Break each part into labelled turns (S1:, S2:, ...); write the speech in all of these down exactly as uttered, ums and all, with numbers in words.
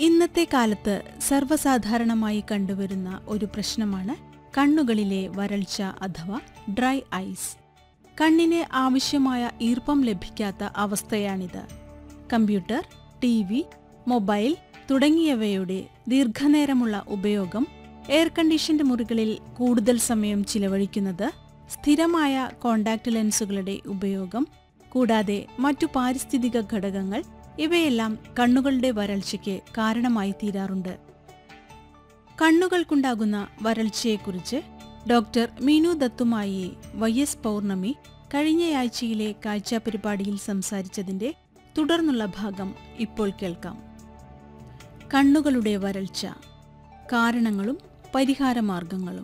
S1: ഇന്നത്തെ കാലത്ത് സർവ്വസാധാരണമായി കണ്ടുവരുന്ന ഒരു പ്രശ്നമാണ് കണ്ണുകളിലെ വരൾച്ച അഥവാ ഡ്രൈ ഐസ്. കണ്ണിന് ആവശ്യമായ ഈർപ്പം ലഭിക്കാത്ത അവസ്ഥയാണിത്. കമ്പ്യൂട്ടർ, ടി വി, മൊബൈൽ തുടങ്ങിയവയുടെ ദീർഘനേരമുള്ള ഉപയോഗം, എയർ കണ്ടീഷൻഡ് മുറികളിൽ കൂടുതൽ സമയം ചിലവഴിക്കുന്നത്, സ്ഥിരമായ കോണ്ടാക്ട് ലെൻസുകളുടെ ഉപയോഗം, കൂടാതെ മറ്റു പാരിസ്ഥിതിക ഘടകങ്ങൾ ഇവയെല്ലാം കണ്ണുകളുടെ വരൾച്ചയ്ക്ക് കാരണമായി തീരാറുണ്ട്. കണ്ണുകൾക്കുണ്ടാകുന്ന വരൾച്ചയെക്കുറിച്ച് ഡോക്ടർ മീനു ദത്തുമായി വൈ എസ് പൗർണമി കഴിഞ്ഞയാഴ്ചയിലെ കാഴ്ചാ പരിപാടിയിൽ സംസാരിച്ചതിന്റെ തുടർന്നുള്ള ഭാഗം ഇപ്പോൾ കേൾക്കാം. കണ്ണുകളുടെ വരൾച്ച, കാരണങ്ങളും പരിഹാരമാർഗങ്ങളും.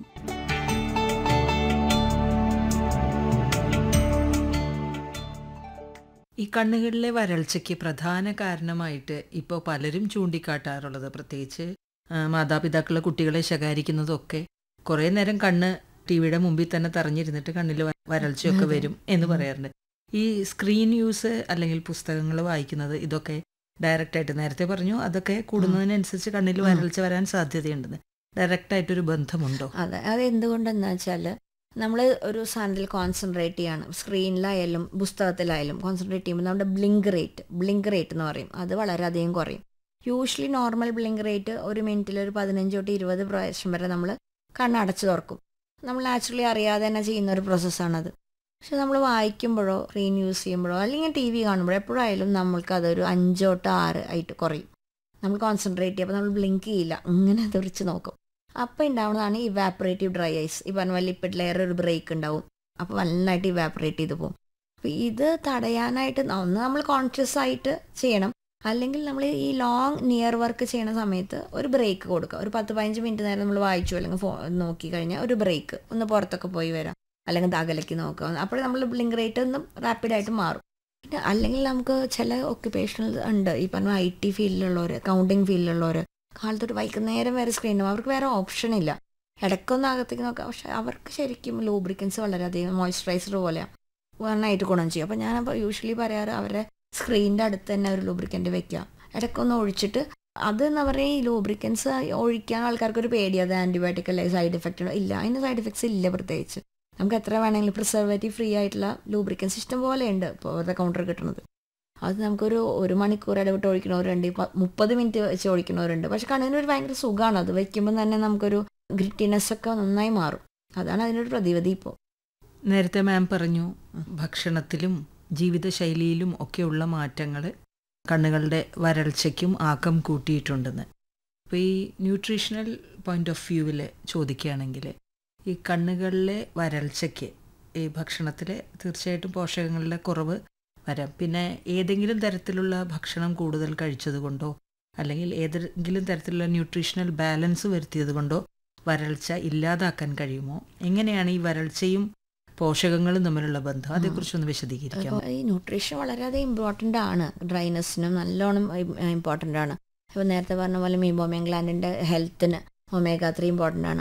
S2: ഈ കണ്ണുകളിലെ വരൾച്ചയ്ക്ക് പ്രധാന കാരണമായിട്ട് ഇപ്പോൾ പലരും ചൂണ്ടിക്കാട്ടാറുള്ളത്, പ്രത്യേകിച്ച് മാതാപിതാക്കളെ കുട്ടികളെ ശകാരിക്കുന്നതൊക്കെ, കുറേ നേരം കണ്ണ് ടി വിയുടെ മുമ്പിൽ തന്നെ തറഞ്ഞിരുന്നിട്ട് കണ്ണിൽ വരൾച്ചയൊക്കെ വരും എന്ന് പറയാറുണ്ട്. ഈ സ്ക്രീൻ യൂസ് അല്ലെങ്കിൽ പുസ്തകങ്ങൾ വായിക്കുന്നത്, ഇതൊക്കെ ഡയറക്റ്റായിട്ട്, നേരത്തെ പറഞ്ഞു അതൊക്കെ കൂടുന്നതിനനുസരിച്ച് കണ്ണിൽ വരൾച്ച വരാൻ സാധ്യതയുണ്ടെന്ന്, ഡയറക്റ്റായിട്ടൊരു ബന്ധമുണ്ടോ?
S3: അതെ, അത് എന്തുകൊണ്ടെന്ന് വെച്ചാൽ നമ്മൾ ഒരു സാധനത്തിൽ കോൺസെൻട്രേറ്റ് ചെയ്യാണ്, സ്ക്രീനിലായാലും പുസ്തകത്തിലായാലും കോൺസെൻട്രേറ്റ് ചെയ്യുമ്പോൾ നമ്മുടെ ബ്ലിങ്ക് റേറ്റ് ബ്ലിങ്ക് റേറ്റ് എന്ന് പറയും, അത് വളരെയധികം കുറയും. യൂഷ്വലി നോർമൽ ബ്ലിങ്ക് റേറ്റ് ഒരു മിനിറ്റിൽ ഒരു പതിനഞ്ച് തൊട്ട് ഇരുപത് പ്രാവശ്യം വരെ നമ്മൾ കണ്ണടച്ച് തുറക്കും. നമ്മൾ നാച്ചുറലി അറിയാതെ തന്നെ ചെയ്യുന്ന ഒരു പ്രോസസ്സാണത്. പക്ഷെ നമ്മൾ വായിക്കുമ്പോഴോ സ്ക്രീൻ യൂസ് ചെയ്യുമ്പോഴോ അല്ലെങ്കിൽ ടി വി കാണുമ്പോഴോ എപ്പോഴായാലും നമ്മൾക്കതൊരു അഞ്ച് തൊട്ട് ആറ് ആയിട്ട് കുറയും. നമ്മൾ കോൺസെൻട്രേറ്റ് ചെയ്യുമ്പോൾ നമ്മൾ ബ്ലിങ്ക് ചെയ്യില്ല, അങ്ങനെ തുറച്ച് നോക്കും. അപ്പോൾ ഉണ്ടാവുന്നതാണ് ഇവാപ്പറേറ്റീവ് ഡ്രൈ ഐസ്. ഈ പറഞ്ഞ ലിപ്പിഡ് ലെയർ ഒരു ബ്രേക്ക് ഉണ്ടാവും, അപ്പോൾ നന്നായിട്ട് ഇവാപ്പറേറ്റ് ചെയ്ത് പോകും. അപ്പോൾ ഇത് തടയാനായിട്ട് ഒന്ന് നമ്മൾ കോൺഷ്യസ് ആയിട്ട് ചെയ്യണം, അല്ലെങ്കിൽ നമ്മൾ ഈ ലോങ് നിയർ വർക്ക് ചെയ്യുന്ന സമയത്ത് ഒരു ബ്രേക്ക് കൊടുക്കുക. ഒരു പത്ത് പതിനഞ്ച് മിനിറ്റ് നേരം നമ്മൾ വായിച്ചു അല്ലെങ്കിൽ ഫോ നോക്കി കഴിഞ്ഞാൽ ഒരു ബ്രേക്ക്, ഒന്ന് പുറത്തൊക്കെ പോയി വരാം, അല്ലെങ്കിൽ അകലേക്ക് നോക്കുക. അപ്പോൾ നമ്മൾ ബ്ലിങ്ക് റേറ്റ് ഒന്നും റാപ്പിഡായിട്ട് മാറും. പിന്നെ അല്ലെങ്കിൽ നമുക്ക് ചില ഒക്യുപ്പേഷണൽ ഉണ്ട്, ഈ പറഞ്ഞ ഐ ടി ഫീൽഡിലുള്ളവർ, അക്കൗണ്ടിങ് ഫീൽഡിലുള്ളവർ, കാലത്തൊട്ട് വൈകുന്നേരം വരെ സ്ക്രീനും, അവർക്ക് വേറെ ഓപ്ഷൻ ഇല്ല. ഇടയ്ക്കൊന്നും അകത്തേക്ക് നോക്കാം, പക്ഷെ അവർക്ക് ശരിക്കും ലൂബ്രിക്കൻസ് വളരെയധികം മോയ്സ്ചറൈസർ പോലെയാണ്, നന്നായിട്ട് ഗുണം ചെയ്യും. അപ്പോൾ ഞാനപ്പോൾ യൂഷ്വലി പറയാറ് അവരുടെ സ്ക്രീനിൻ്റെ അടുത്ത് തന്നെ ഒരു ലൂബ്രിക്കൻ്റ് വെക്കുക, ഇടയ്ക്കൊന്ന് ഒഴിച്ചിട്ട്. അത് എന്ന് പറയുക ഈ ലൂബ്രിക്കൻസ് ഒഴിക്കാൻ ആൾക്കാർക്കൊരു പേടി, അത് ആൻറ്റിബയോട്ടിക് അല്ലെങ്കിൽ സൈഡ് എഫക്റ്റ് ഇല്ല. അതിന് സൈഡ് എഫക്ട്സ് ഇല്ല പ്രത്യേകിച്ച്. നമുക്ക് എത്ര വേണമെങ്കിലും പ്രിസർവേറ്റീവ് ഫ്രീ ആയിട്ടുള്ള ലൂബ്രിക്കൻസ് ഇഷ്ടം പോലെ ഉണ്ട് ഇപ്പോൾ അവരുടെ കൗണ്ടർ കിട്ടുന്നത്. അത് നമുക്കൊരു ഒരു മണിക്കൂർ ഇടവിട്ട് ഒഴിക്കണവരുണ്ട്, മുപ്പത് മിനിറ്റ് വെച്ച് ഒഴിക്കണവരുണ്ട്. പക്ഷെ കണ്ണിനൊരു ഭയങ്കര സുഖമാണ്, അത് വെക്കുമ്പോൾ തന്നെ നമുക്കൊരു ഗ്രിറ്റിനെസ് ഒക്കെ നന്നായി മാറും. അതാണ് അതിനൊരു പ്രതിവിധി. ഇപ്പോൾ
S2: നേരത്തെ മാം പറഞ്ഞു ഭക്ഷണത്തിലും ജീവിതശൈലിയിലും ഒക്കെയുള്ള മാറ്റങ്ങൾ കണ്ണുകളുടെ വരൾച്ചയ്ക്കും ആക്കം കൂട്ടിയിട്ടുണ്ടെന്ന്. അപ്പോൾ ഈ ന്യൂട്രീഷണൽ പോയിന്റ് ഓഫ് വ്യൂവിൽ ചോദിക്കുകയാണെങ്കിൽ, ഈ കണ്ണുകളിലെ വരൾച്ചയ്ക്ക് ഈ ഭക്ഷണത്തിൽ തീർച്ചയായിട്ടും പോഷകങ്ങളുടെ കുറവ് വരാം. പിന്നെ ഏതെങ്കിലും തരത്തിലുള്ള ഭക്ഷണം കൂടുതൽ കഴിച്ചത് കൊണ്ടോ അല്ലെങ്കിൽ ഏതെങ്കിലും തരത്തിലുള്ള ന്യൂട്രീഷണൽ ബാലൻസ് വരുത്തിയത് കൊണ്ടോ വരൾച്ച ഇല്ലാതാക്കാൻ കഴിയുമോ? എങ്ങനെയാണ് ഈ വരൾച്ചയും പോഷകങ്ങളും തമ്മിലുള്ള ബന്ധം? അതേക്കുറിച്ചൊന്ന് വിശദീകരിക്കാം.
S3: ഈ ന്യൂട്രീഷൻ വളരെയധികം ഇമ്പോർട്ടൻ്റ് ആണ്, ഡ്രൈനെസ്സിനും നല്ലോണം ഇമ്പോർട്ടൻ്റ് ആണ്. ഇപ്പോൾ നേരത്തെ പറഞ്ഞ പോലെ മീബോമിയൻ ഗ്ലാൻഡിൻ്റെ ഹെൽത്തിന് ഒമേഗ ത്രീ ഇമ്പോർട്ടൻ്റ് ആണ്.